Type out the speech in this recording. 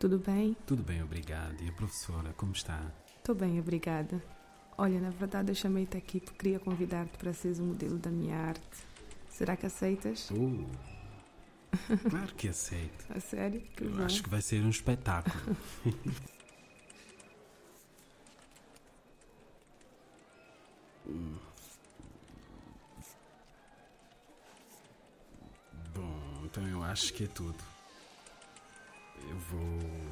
Tudo bem? Tudo bem, obrigado. E a professora, como está? Tô bem, obrigada. Olha, na verdade eu chamei-te aqui porque queria convidar-te para seres o modelo da minha arte. Será que aceitas? Claro que aceito. A sério? Que Eu bom. acho que vai ser um espetáculo. Bom, então eu acho que é tudo. Eu vou